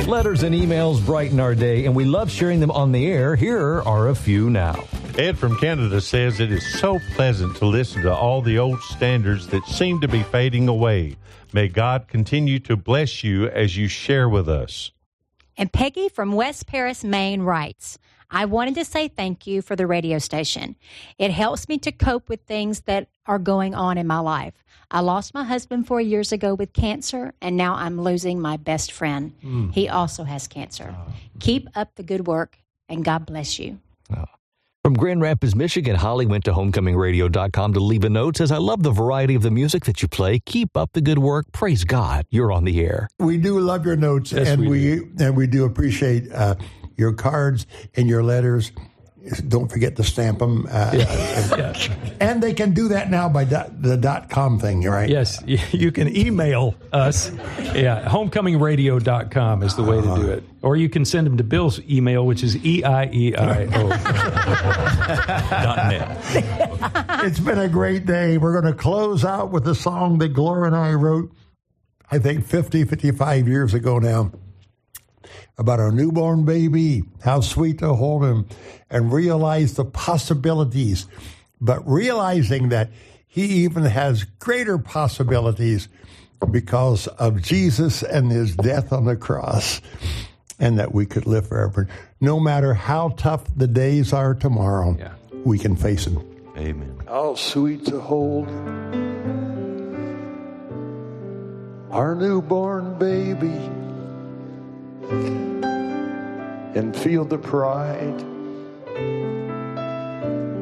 Letters and emails brighten our day, and we love sharing them on the air. Here are a few now. Ed from Canada says it is so pleasant to listen to all the old standards that seem to be fading away. May God continue to bless you as you share with us. And Peggy from West Paris, Maine writes, I wanted to say thank you for the radio station. It helps me to cope with things that are going on in my life. I lost my husband 4 years ago with cancer, and now I'm losing my best friend. He also has cancer. Keep up the good work, and God bless you. From Grand Rapids, Michigan, Holly went to homecommingradio.com to leave a note. Says, I love the variety of the music that you play. Keep up the good work. Praise God. You're on the air. We do love your notes, yes, and we do appreciate your cards and your letters. Don't forget to stamp them. And they can do that now by the .com thing, right? Yes, you can email us. Homecommingradio.com is the way to do it. Or you can send them to Bill's email, which is EIEIO.net. It's been a great day. We're going to close out with a song that Gloria and I wrote, I think 55 years ago now, about our newborn baby, how sweet to hold him and realize the possibilities, but realizing that he even has greater possibilities because of Jesus and his death on the cross, and that we could live forever. No matter how tough the days are tomorrow, we can face them. Amen. How sweet to hold our newborn baby and feel the pride